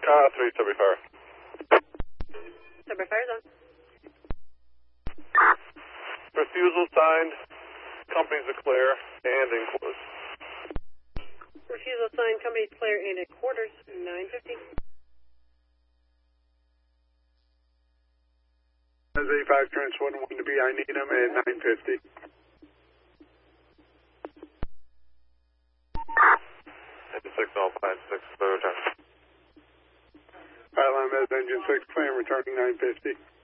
3 Subway Fire. Subway Fire zone. Refusal signed. Companies are clear and in quarters. Refusal signed. Companies clear and in quarters. 950. As A5 Trans 1 to be, I need him at 950. Engine 6 all fine, 6 clear return. Pilot Med Engine 6 clear and returning 950.